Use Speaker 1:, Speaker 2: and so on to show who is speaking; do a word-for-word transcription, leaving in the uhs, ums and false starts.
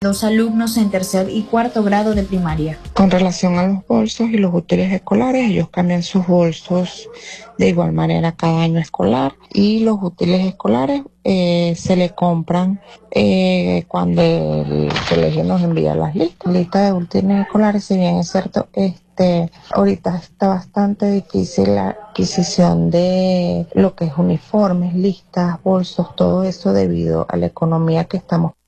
Speaker 1: Dos alumnos en tercer y cuarto grado de primaria.
Speaker 2: Con relación a los bolsos y los útiles escolares, ellos cambian sus bolsos de igual manera cada año escolar, y los útiles escolares eh, se le compran eh, cuando el colegio nos envía las listas. La lista de útiles escolares, si bien es cierto, este, ahorita está bastante difícil la adquisición de lo que es uniformes, listas, bolsos, todo eso debido a la economía que estamos